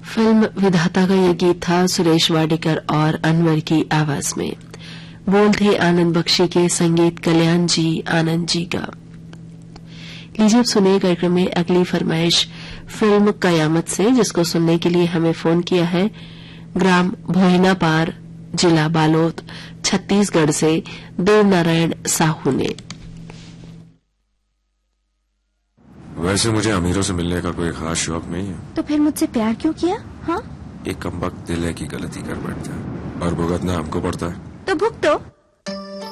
Film विधाता का ये गीत था सुरेश वाडेकर और अनवर की आवाज में। बोल थे आनंद बख्शी के, संगीत कल्याण जी आनंद जी का। लीजिए अब सुनिए कार्यक्रम में अगली फरमाइश फिल्म कयामत से, जिसको सुनने के लिए हमें फोन किया है ग्राम भोहिनापार, जिला बालोद, छत्तीसगढ़ से देवनारायण साहू ने। वैसे मुझे अमीरों से मिलने का कोई खास शौक नहीं है। तो फिर मुझसे प्यार क्यों किया? हाँ, एक कमबख्त दिल है की गलती कर बैठता है और भुगतना हमको पड़ता है। तो भुगतो।